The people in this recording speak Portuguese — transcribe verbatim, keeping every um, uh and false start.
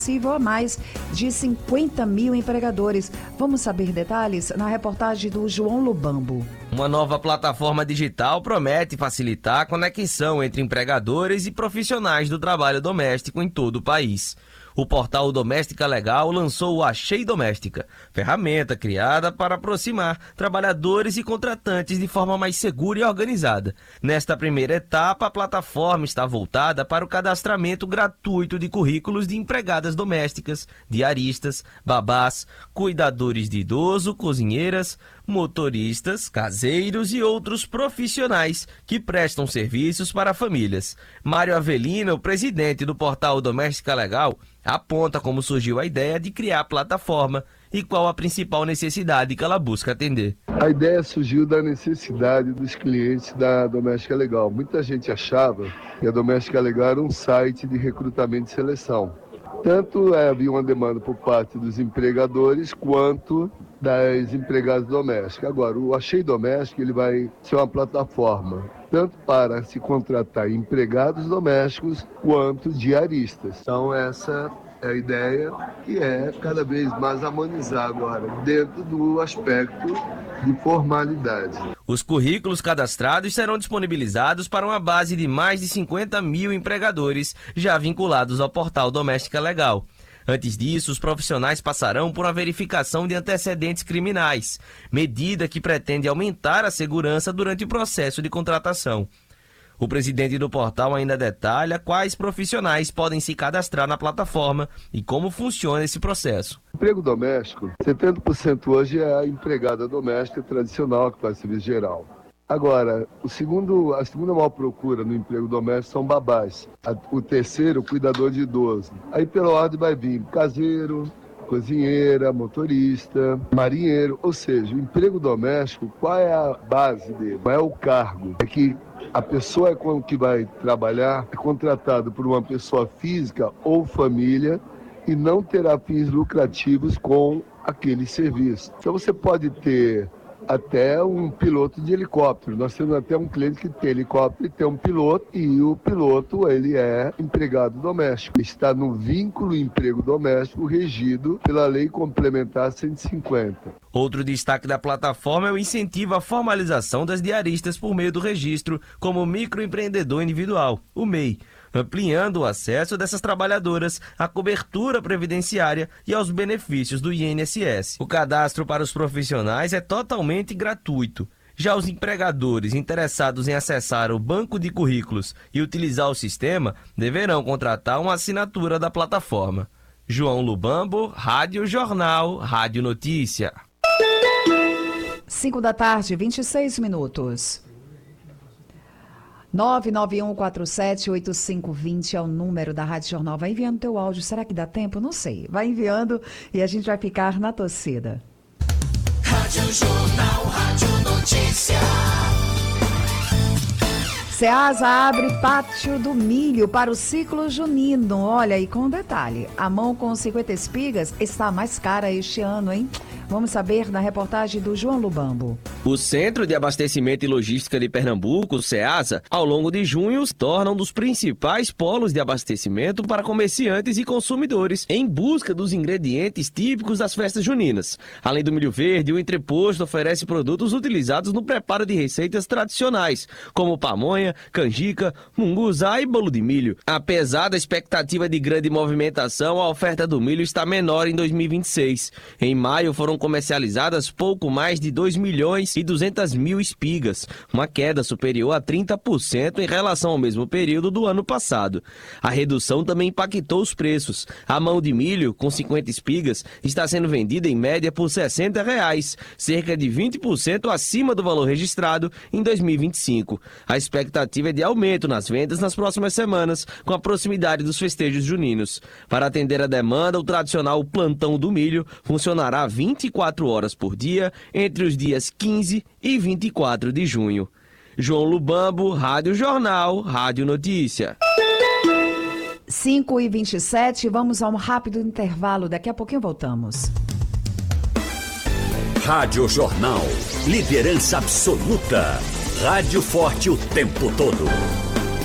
a mais de cinquenta mil empregadores. Vamos saber detalhes na reportagem do João Lubambo. Uma nova plataforma digital promete facilitar a conexão entre empregadores e profissionais do trabalho doméstico em todo o país. O portal Doméstica Legal lançou o Achei Doméstica, ferramenta criada para aproximar trabalhadores e contratantes de forma mais segura e organizada. Nesta primeira etapa, a plataforma está voltada para o cadastramento gratuito de currículos de empregadas domésticas, diaristas, babás, cuidadores de idoso, cozinheiras, motoristas, caseiros e outros profissionais que prestam serviços para famílias. Mário Avelino, o presidente do portal Doméstica Legal, aponta como surgiu a ideia de criar a plataforma e qual a principal necessidade que ela busca atender. A ideia surgiu da necessidade dos clientes da Doméstica Legal. Muita gente achava que a Doméstica Legal era um site de recrutamento e seleção. Tanto havia uma demanda por parte dos empregadores quanto das empregadas domésticas. Agora, o Achei Doméstico ele vai ser uma plataforma tanto para se contratar empregados domésticos quanto diaristas. Então, essa é a ideia, que é cada vez mais harmonizar agora dentro do aspecto de formalidade. Os currículos cadastrados serão disponibilizados para uma base de mais de cinquenta mil empregadores já vinculados ao portal Doméstica Legal. Antes disso, os profissionais passarão por uma verificação de antecedentes criminais, medida que pretende aumentar a segurança durante o processo de contratação. O presidente do portal ainda detalha quais profissionais podem se cadastrar na plataforma e como funciona esse processo. Emprego doméstico, setenta por cento hoje é a empregada doméstica tradicional que faz serviço geral. Agora, o segundo, a segunda maior procura no emprego doméstico são babás. O terceiro, o cuidador de idoso. Aí pela ordem vai vir caseiro, cozinheira, motorista, marinheiro. Ou seja, o emprego doméstico, qual é a base dele? Qual é o cargo? É que a pessoa que vai trabalhar é contratada por uma pessoa física ou família e não terá fins lucrativos com aquele serviço. Então você pode ter até um piloto de helicóptero. Nós temos até um cliente que tem helicóptero e tem um piloto, e o piloto ele é empregado doméstico. Está no vínculo emprego doméstico regido pela Lei Complementar cento e cinquenta. Outro destaque da plataforma é o incentivo à formalização das diaristas por meio do registro como microempreendedor individual, o M E I, ampliando o acesso dessas trabalhadoras à cobertura previdenciária e aos benefícios do I N S S. O cadastro para os profissionais é totalmente gratuito. Já os empregadores interessados em acessar o banco de currículos e utilizar o sistema deverão contratar uma assinatura da plataforma. João Lubambo, Rádio Jornal, Rádio Notícia. cinco da tarde, vinte e seis minutos. nove nove um quatro sete oito cinco dois zero é o número da Rádio Jornal. Vai enviando teu áudio. Será que dá tempo? Não sei. Vai enviando e a gente vai ficar na torcida. Rádio Jornal, Rádio Notícia. Ceasa abre pátio do milho para o ciclo junino. Olha aí, com um detalhe. A mão com cinquenta espigas está mais cara este ano, hein? Vamos saber na reportagem do João Lubambo. O Centro de Abastecimento e Logística de Pernambuco, o CEASA, ao longo de junho, se torna um dos principais polos de abastecimento para comerciantes e consumidores em busca dos ingredientes típicos das festas juninas. Além do milho verde, o entreposto oferece produtos utilizados no preparo de receitas tradicionais, como pamonha, canjica, munguzá e bolo de milho. Apesar da expectativa de grande movimentação, a oferta do milho está menor em dois mil e vinte e seis. Em maio foram comercializadas pouco mais de dois milhões e duzentas mil espigas, uma queda superior a trinta por cento em relação ao mesmo período do ano passado. A redução também impactou os preços. A mão de milho, com cinquenta espigas, está sendo vendida em média por sessenta reais, cerca de vinte por cento acima do valor registrado em dois mil e vinte e cinco. A expectativa é de aumento nas vendas nas próximas semanas, com a proximidade dos festejos juninos. Para atender a demanda, o tradicional plantão do milho funcionará vinte e quatro horas por dia, entre os dias quinze e vinte e quatro de junho. João Lubambo, Rádio Jornal, Rádio Notícia. cinco e vinte e sete, vamos a um rápido intervalo, daqui a pouquinho voltamos. Rádio Jornal, liderança absoluta. Rádio forte o tempo todo.